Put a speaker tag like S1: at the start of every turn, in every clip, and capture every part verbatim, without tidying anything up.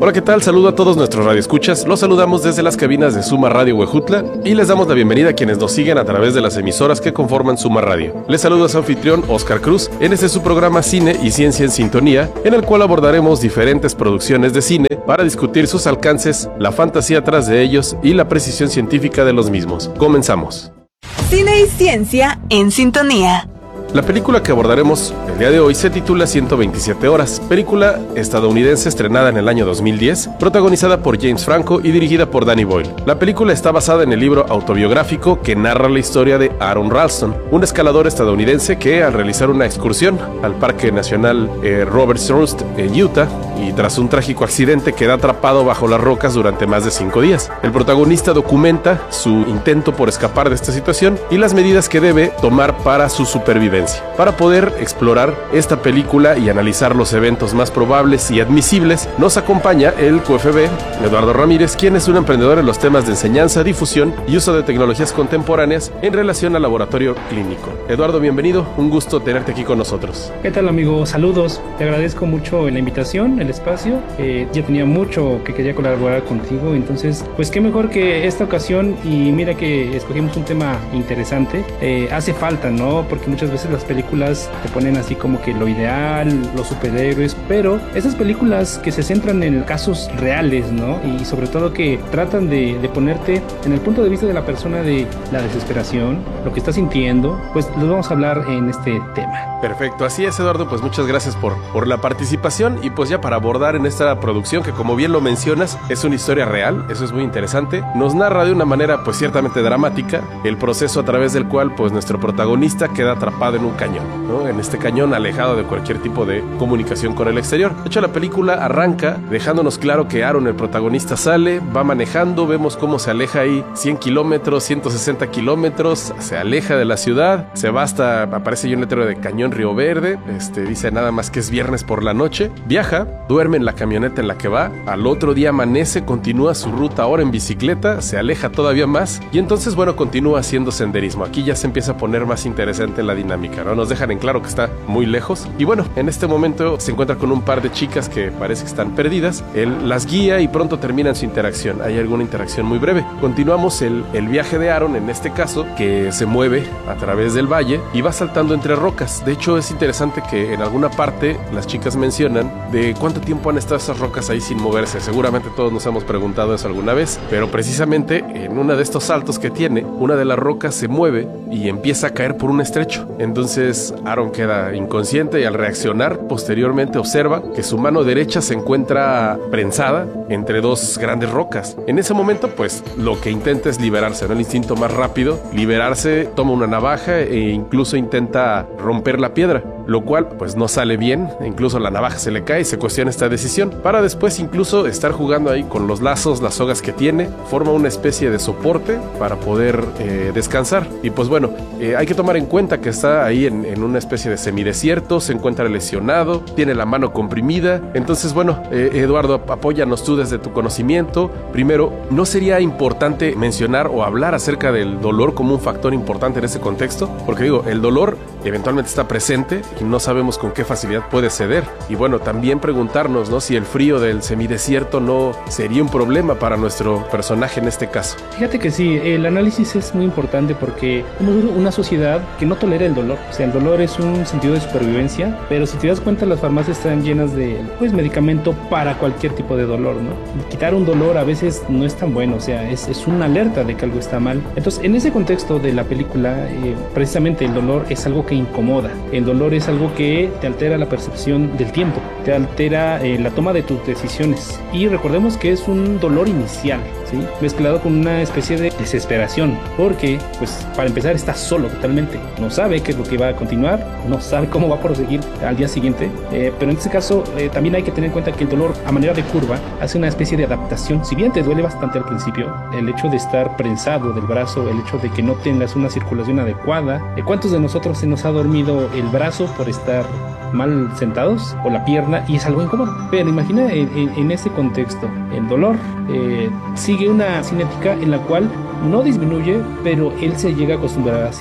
S1: Hola, ¿qué tal? Saludo a todos nuestros radioescuchas. Los saludamos desde las cabinas de Suma Radio Huejutla y les damos la bienvenida a quienes nos siguen a través de las emisoras que conforman Suma Radio. Les saluda su anfitrión Oscar Cruz en este su programa Cine y Ciencia en Sintonía, en el cual abordaremos diferentes producciones de cine para discutir sus alcances, la fantasía tras de ellos y la precisión científica de los mismos. Comenzamos.
S2: Cine y Ciencia en Sintonía.
S1: La película que abordaremos el día de hoy se titula ciento veintisiete horas, película estadounidense estrenada en el año dos mil diez, protagonizada por James Franco y dirigida por Danny Boyle. La película está basada en el libro autobiográfico que narra la historia de Aron Ralston, un escalador estadounidense que, al realizar una excursión al Parque Nacional eh, Roberts Rust en Utah, y tras un trágico accidente queda atrapado bajo las rocas durante más de cinco días. El protagonista documenta su intento por escapar de esta situación y las medidas que debe tomar para su supervivencia. Para poder explorar esta película y analizar los eventos más probables y admisibles, nos acompaña el Q F B, Eduardo Ramírez, quien es un emprendedor en los temas de enseñanza, difusión y uso de tecnologías contemporáneas en relación al laboratorio clínico. Eduardo, bienvenido, un gusto tenerte aquí con nosotros.
S3: ¿Qué tal, amigo? Saludos, te agradezco mucho la invitación, el espacio, eh, ya tenía mucho que quería colaborar contigo, entonces, pues qué mejor que esta ocasión, y mira que escogimos un tema interesante, eh, hace falta, ¿no? Porque muchas veces las películas te ponen así como que lo ideal, los superhéroes, pero esas películas que se centran en casos reales, ¿no? Y sobre todo que tratan de, de ponerte en el punto de vista de la persona, de la desesperación, lo que está sintiendo, pues los vamos a hablar en este tema.
S1: Perfecto, así es, Eduardo, pues muchas gracias por, por la participación y pues ya para abordar en esta producción que, como bien lo mencionas, es una historia real, eso es muy interesante, nos narra de una manera pues ciertamente dramática el proceso a través del cual pues nuestro protagonista queda atrapado en un cañón, ¿no? En este cañón alejado de cualquier tipo de comunicación con el exterior. De hecho, la película arranca dejándonos claro que Aaron, el protagonista, sale, va manejando, vemos cómo se aleja ahí cien kilómetros, ciento sesenta kilómetros, se aleja de la ciudad, se va hasta, aparece ahí un letrero de Cañón Río Verde, este, dice nada más que es viernes por la noche, viaja, duerme en la camioneta en la que va, al otro día amanece, continúa su ruta ahora en bicicleta, se aleja todavía más y entonces, bueno, continúa haciendo senderismo. Aquí ya se empieza a poner más interesante la dinámica, ¿no? Nos dejan en claro que está muy lejos y bueno, en este momento se encuentra con un par de chicas que parece que están perdidas, él las guía y pronto terminan su interacción, hay alguna interacción muy breve. Continuamos el, el viaje de Aaron, en este caso, que se mueve a través del valle y va saltando entre rocas. De hecho, es interesante que en alguna parte las chicas mencionan de cuánto tiempo han estado esas rocas ahí sin moverse. Seguramente todos nos hemos preguntado eso alguna vez, pero precisamente en uno de estos saltos que tiene, una de las rocas se mueve y empieza a caer por un estrecho. Entonces Aaron queda inconsciente y al reaccionar posteriormente observa que su mano derecha se encuentra prensada entre dos grandes rocas. En ese momento pues lo que intenta es liberarse, ¿no? El instinto más rápido, liberarse, toma una navaja e incluso intenta romper la piedra, lo cual pues no sale bien, incluso la navaja se le cae y se cuestiona esta decisión, para después incluso estar jugando ahí con los lazos, las sogas que tiene, forma una especie de soporte para poder eh, descansar. Y pues bueno, eh, hay que tomar en cuenta que está ahí en, en una especie de semidesierto, se encuentra lesionado, tiene la mano comprimida. Entonces bueno, eh, Eduardo, apóyanos tú desde tu conocimiento. Primero, ¿no sería importante mencionar o hablar acerca del dolor como un factor importante en ese contexto? Porque digo, el dolor eventualmente está presente y no sabemos con qué facilidad puede ceder. Y bueno, también preguntarnos, ¿no?, si el frío del semidesierto no sería un problema para nuestro personaje en este caso.
S3: Fíjate que sí, el análisis es muy importante porque somos una sociedad que no tolera el dolor. O sea, el dolor es un sentido de supervivencia, pero si te das cuenta, las farmacias están llenas de pues medicamento para cualquier tipo de dolor, ¿no? Quitar un dolor a veces no es tan bueno, o sea, es, es una alerta de que algo está mal. Entonces, en ese contexto de la película, eh, precisamente el dolor es algo que incomoda. El dolor es algo que te altera la percepción del tiempo, te altera eh, la toma de tus decisiones. Y recordemos que es un dolor inicial, ¿sí?, mezclado con una especie de desesperación, porque, pues, para empezar, está solo totalmente. No sabe qué es lo que va a continuar, no sabe cómo va a proseguir al día siguiente. Eh, pero en este caso, eh, también hay que tener en cuenta que el dolor, a manera de curva, hace una especie de adaptación. Si bien te duele bastante al principio, el hecho de estar prensado del brazo, el hecho de que no tengas una circulación adecuada. eh, ¿Cuántos de nosotros se nos ha dormido el brazo por estar mal sentados o la pierna y es algo incómodo? Pero imagina en, en, en ese contexto, el dolor eh, sigue una cinética en la cual no disminuye, pero él se llega a acostumbrar hacia él.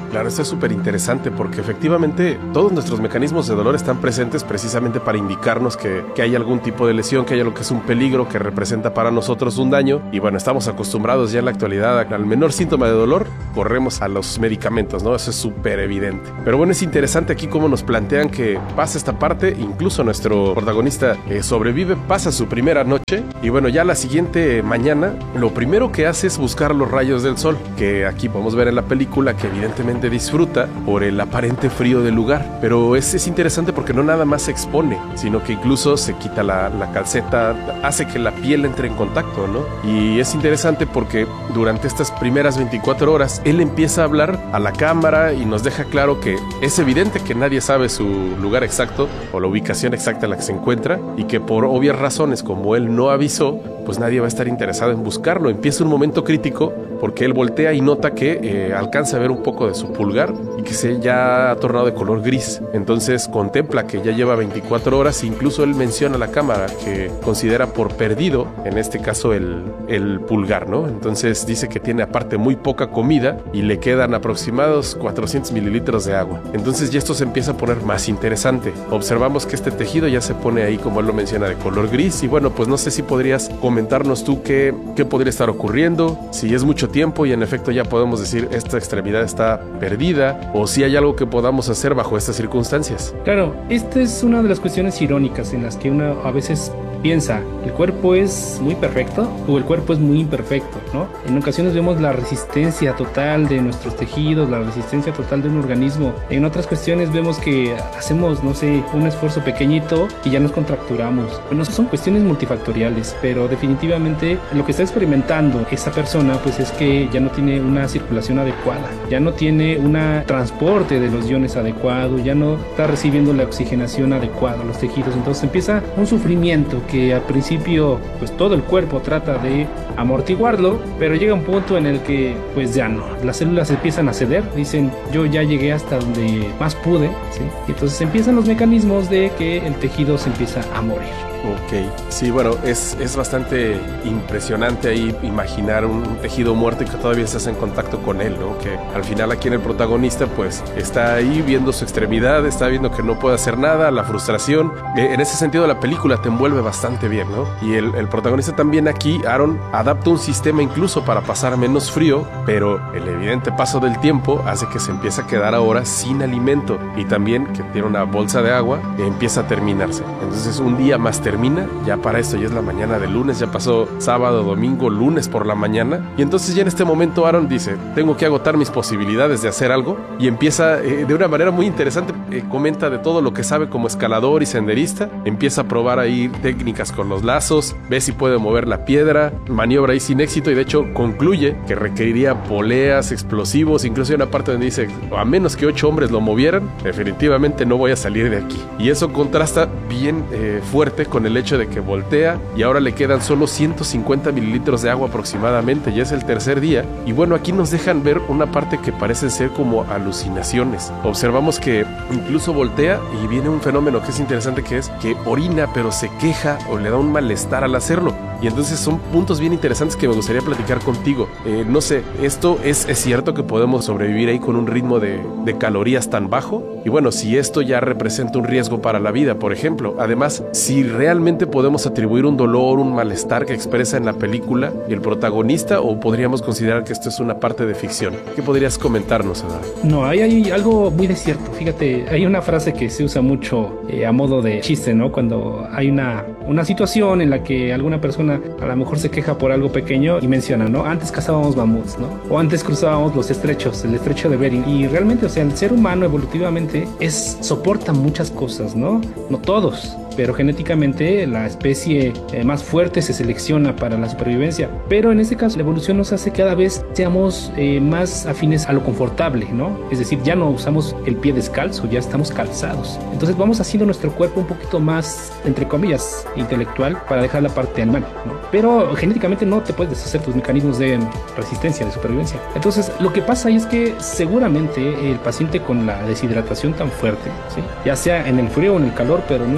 S1: Claro, esto es súper interesante porque efectivamente todos nuestros mecanismos de dolor están presentes precisamente para indicarnos que, que hay algún tipo de lesión, que hay algo que es un peligro, que representa para nosotros un daño. Y bueno, estamos acostumbrados ya en la actualidad al menor síntoma de dolor, corremos a los medicamentos, ¿no? Eso es súper evidente. Pero bueno, es interesante aquí cómo nos plantean que pasa esta parte, incluso nuestro protagonista eh, sobrevive, pasa su primera noche y bueno, ya la siguiente mañana lo primero que hace es buscar los rayos del sol, que aquí podemos ver en la película que evidentemente disfruta por el aparente frío del lugar. Pero es, es interesante porque no nada más se expone, sino que incluso se quita la, la calceta, hace que la piel entre en contacto, ¿no? Y es interesante porque durante estas primeras veinticuatro horas él empieza a hablar a la cámara y nos deja claro que es evidente que nadie sabe su lugar exacto o la ubicación exacta en la que se encuentra y que por obvias razones, como él no avisó, pues nadie va a estar interesado en buscarlo. Empieza un momento crítico porque él voltea y nota que eh, alcanza a ver un poco de su pulgar y que se ya ha tornado de color gris. Entonces contempla que ya lleva veinticuatro horas e incluso él menciona a la cámara que considera por perdido, en este caso el, el pulgar, ¿no? Entonces dice que tiene aparte muy poca comida y le quedan aproximados cuatrocientos mililitros de agua. Entonces ya esto se empieza a poner más interesante. Observamos que este tejido ya se pone ahí, como él lo menciona, de color gris y bueno, pues no sé si podrías comentarnos tú qué, qué podría estar ocurriendo, si es mucho tiempo y en efecto ya podemos decir esta extremidad está perdida o si hay algo que podamos hacer bajo estas circunstancias.
S3: Claro, esta es una de las cuestiones irónicas en las que uno a veces piensa, el cuerpo es muy perfecto o el cuerpo es muy imperfecto, ¿no? En ocasiones vemos la resistencia total de nuestros tejidos, la resistencia total de un organismo. En otras cuestiones vemos que hacemos, no sé, un esfuerzo pequeñito y ya nos contracturamos. Bueno, son cuestiones multifactoriales, pero definitivamente lo que está experimentando esa persona pues es que ya no tiene una circulación adecuada, ya no tiene un transporte de los iones adecuado, ya no está recibiendo la oxigenación adecuada a los tejidos. Entonces empieza un sufrimiento que al principio pues todo el cuerpo trata de amortiguarlo, pero llega un punto en el que pues ya no, las células empiezan a ceder, dicen yo ya llegué hasta donde más pude, ¿sí? Y entonces empiezan los mecanismos de que el tejido se empieza a morir.
S1: Ok, sí, bueno, es, es bastante impresionante ahí imaginar un, un tejido muerto y que todavía estás en contacto con él, ¿no? Que al final aquí en el protagonista pues está ahí viendo su extremidad, está viendo que no puede hacer nada, la frustración. Eh, en ese sentido la película te envuelve bastante bien, ¿no? Y el, el protagonista también aquí, Aaron, adapta un sistema incluso para pasar menos frío, pero el evidente paso del tiempo hace que se empiece a quedar ahora sin alimento y también que tiene una bolsa de agua, eh, empieza a terminarse. Entonces un día más termina, ya para esto ya es la mañana del lunes, ya pasó sábado, domingo, lunes por la mañana y entonces ya en este momento Aaron dice, tengo que agotar mis posibilidades de hacer algo y empieza eh, de una manera muy interesante, eh, comenta de todo lo que sabe como escalador y senderista, empieza a probar ahí técnicas con los lazos, ve si puede mover la piedra, maniobra ahí sin éxito y de hecho concluye que requeriría poleas, explosivos, incluso hay una parte donde dice, a menos que ocho hombres lo movieran, definitivamente no voy a salir de aquí. Y eso contrasta bien eh, fuerte con el hecho de que voltea y ahora le quedan solo ciento cincuenta mililitros de agua aproximadamente, ya es el tercer día y bueno, aquí nos dejan ver una parte que parecen ser como alucinaciones. Observamos que incluso voltea y viene un fenómeno que es interesante, que es que orina pero se queja o le da un malestar al hacerlo. Y entonces son puntos bien interesantes que me gustaría platicar contigo. Eh, no sé, ¿esto es, es cierto que podemos sobrevivir ahí con un ritmo de, de calorías tan bajo? Y bueno, si esto ya representa un riesgo para la vida, por ejemplo. Además, si realmente podemos atribuir un dolor, un malestar que expresa en la película el protagonista, o podríamos considerar que esto es una parte de ficción. ¿Qué podrías comentarnos, Eduardo?
S3: No, hay, hay algo muy desierto. Fíjate, hay una frase que se usa mucho eh, a modo de chiste, ¿no? Cuando hay una, una situación en la que alguna persona a lo mejor se queja por algo pequeño y menciona, ¿no? Antes cazábamos mamuts, ¿no? O antes cruzábamos los estrechos, el estrecho de Bering. Y realmente, o sea, el ser humano evolutivamente es, soporta muchas cosas, ¿no? No todos, pero genéticamente la especie eh, más fuerte se selecciona para la supervivencia. Pero en este caso la evolución nos hace que cada vez seamos eh, más afines a lo confortable, ¿no? Es decir, ya no usamos el pie descalzo, ya estamos calzados. Entonces vamos haciendo nuestro cuerpo un poquito más, entre comillas, intelectual para dejar la parte animal, ¿no? Pero genéticamente no te puedes deshacer tus mecanismos de resistencia, de supervivencia. Entonces lo que pasa ahí es que seguramente el paciente con la deshidratación tan fuerte, ¿sí? Ya sea en el frío o en el calor, pero no está recibiendo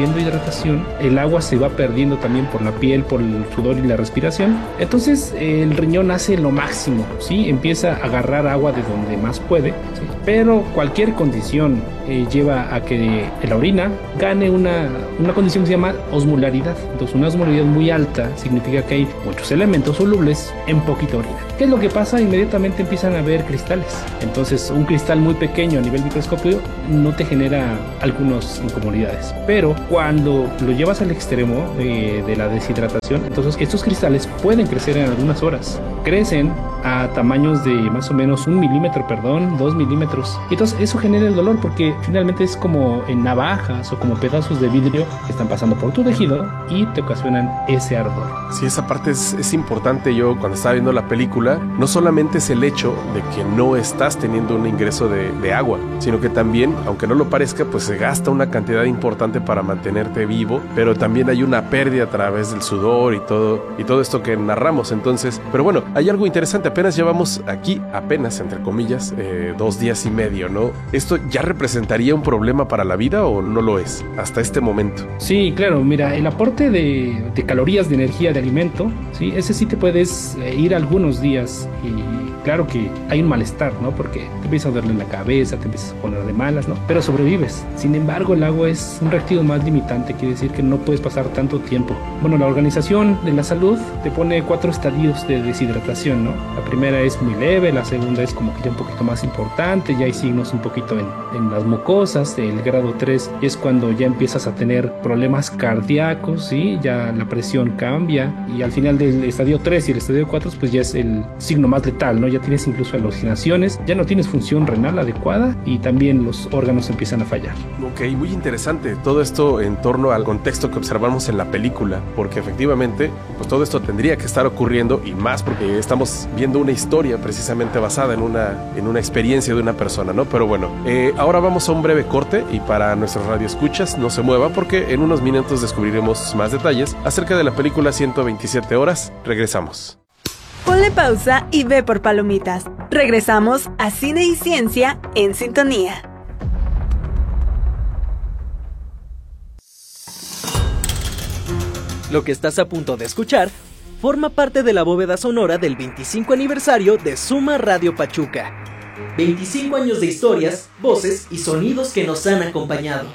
S3: pidiendo hidratación, el agua se va perdiendo también por la piel, por el sudor y la respiración. Entonces el riñón hace lo máximo, ¿sí? Empieza a agarrar agua de donde más puede, ¿sí? Pero cualquier condición eh, lleva a que la orina gane una, una condición que se llama osmolaridad. Entonces una osmolaridad muy alta significa que hay muchos elementos solubles en poquita orina. ¿Qué es lo que pasa? Inmediatamente empiezan a ver cristales. Entonces un cristal muy pequeño a nivel microscópico no te genera algunas incomodidades, pero cuando lo llevas al extremo eh, de la deshidratación, entonces estos cristales pueden crecer en algunas horas. Crecen a tamaños de más o menos un milímetro, perdón, dos milímetros. Entonces eso genera el dolor porque finalmente es como en navajas o como pedazos de vidrio que están pasando por tu tejido y te ocasionan ese ardor.
S1: Sí, esa parte es, es importante. Yo cuando estaba viendo la película, no solamente es el hecho de que no estás teniendo un ingreso de, de agua, sino que también, aunque no lo parezca, pues se gasta una cantidad importante para mantenerte vivo, pero también hay una pérdida a través del sudor y todo, y todo esto que narramos. Entonces, pero bueno, hay algo interesante. Apenas llevamos aquí, apenas entre comillas, eh, dos días y medio, ¿no? ¿Esto ya representaría un problema para la vida o no lo es hasta este momento?
S3: Sí, claro, mira, el aporte de, de calorías, de energía, de alimento, ¿sí? Ese sí te puedes eh, ir algunos días y claro que hay un malestar, ¿no? Porque te empieza a doler la cabeza, te empiezas a poner de malas, ¿no? Pero sobrevives. Sin embargo, el agua es un reactivo más limitante, quiere decir que no puedes pasar tanto tiempo. Bueno, la Organización de la Salud te pone cuatro estadios de deshidratación, ¿no? La primera es muy leve, la segunda es como que ya un poquito más importante, ya hay signos un poquito en, en las mucosas. El grado tres es cuando ya empiezas a tener problemas cardíacos, ¿sí? Ya la presión cambia y al final del estadio tres y el estadio cuatro pues ya es el signo más letal, ¿no? Ya tienes incluso alucinaciones, ya no tienes función renal adecuada y también los órganos empiezan a fallar.
S1: Ok, muy interesante todo esto en torno al contexto que observamos en la película, porque efectivamente pues todo esto tendría que estar ocurriendo y más porque estamos viendo una historia precisamente basada en una, en una experiencia de una persona, ¿no? Pero bueno, eh, ahora vamos a un breve corte y para nuestros radioescuchas no se mueva porque en unos minutos descubriremos más detalles acerca de la película ciento veintisiete horas. Regresamos.
S2: Ponle pausa y ve por palomitas. Regresamos a Cine y Ciencia en Sintonía.
S4: Lo que estás a punto de escuchar forma parte de la bóveda sonora del veinticinco aniversario de Suma Radio Pachuca. veinticinco años de historias, voces y sonidos que nos han acompañado.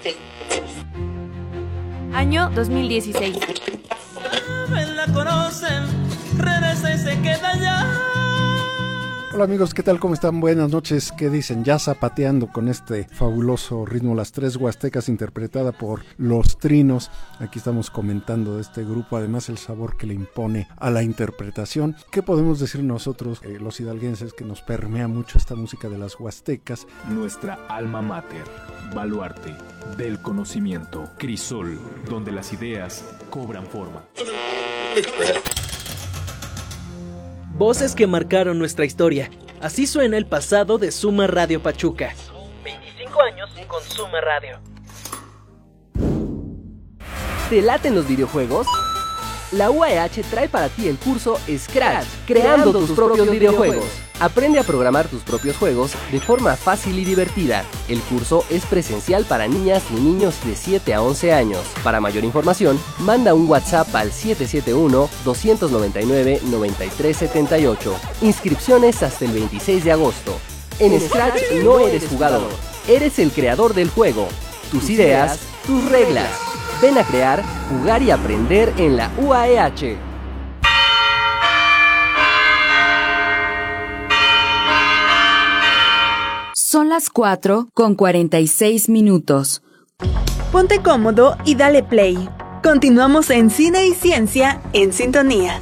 S5: Año dos mil dieciséis.
S6: La conocen, regresa y se queda ya.
S7: Hola amigos, ¿qué tal? ¿Cómo están? Buenas noches. ¿Qué dicen? Ya zapateando con este fabuloso ritmo, Las Tres Huastecas, interpretada por Los Trinos. Aquí estamos comentando de este grupo, además el sabor que le impone a la interpretación. ¿Qué podemos decir nosotros, eh, los hidalguenses, que nos permea mucho esta música de las huastecas?
S8: Nuestra alma mater, baluarte del conocimiento, crisol, donde las ideas cobran forma.
S4: Voces que marcaron nuestra historia. Así suena el pasado de Suma Radio Pachuca. veinticinco años con Suma Radio.
S9: ¿Te laten los videojuegos? La U A E H trae para ti el curso Scratch, creando tus propios videojuegos. Aprende a programar tus propios juegos de forma fácil y divertida. El curso es presencial para niñas y niños de siete a once años. Para mayor información, manda un WhatsApp al siete siete uno, dos nueve nueve, nueve tres siete ocho. Inscripciones hasta el veintiséis de agosto. En Scratch no eres jugador, eres el creador del juego. Tus ideas, tus reglas. Ven a crear, jugar y aprender en la U A E H.
S5: Son las cuatro con cuarenta y seis minutos.
S2: Ponte cómodo y dale play. Continuamos en Cine y Ciencia en Sintonía.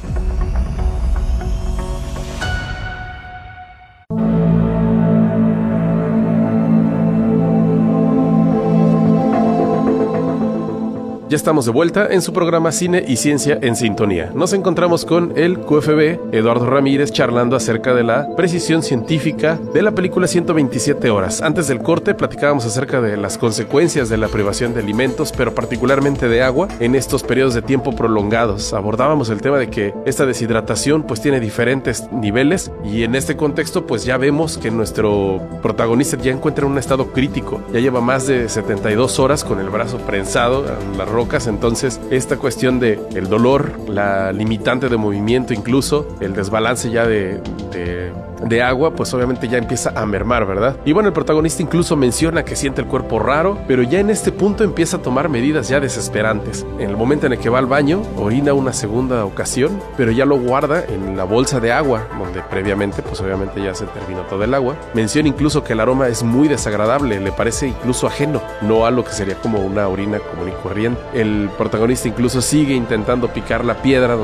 S1: Ya estamos de vuelta en su programa Cine y Ciencia en Sintonía. Nos encontramos con el Q F B, Eduardo Ramírez, charlando acerca de la precisión científica de la película ciento veintisiete horas. Antes del corte platicábamos acerca de las consecuencias de la privación de alimentos, pero particularmente de agua, en estos periodos de tiempo prolongados. Abordábamos el tema de que esta deshidratación pues tiene diferentes niveles y en este contexto pues ya vemos que nuestro protagonista ya encuentra un estado crítico. Ya lleva más de setenta y dos horas con el brazo prensado en la ropa rocas. Entonces esta cuestión de el dolor, la limitante de movimiento, incluso el desbalance ya de, de, de agua, pues obviamente ya empieza a mermar, ¿verdad? Y bueno, el protagonista incluso menciona que siente el cuerpo raro, pero ya en este punto empieza a tomar medidas ya desesperantes. En el momento en el que va al baño, orina una segunda ocasión, pero ya lo guarda en la bolsa de agua, donde previamente pues obviamente ya se terminó todo el agua. Menciona incluso que el aroma es muy desagradable, le parece incluso ajeno, no a lo que sería como una orina común y corriente. El protagonista incluso sigue intentando picar la piedra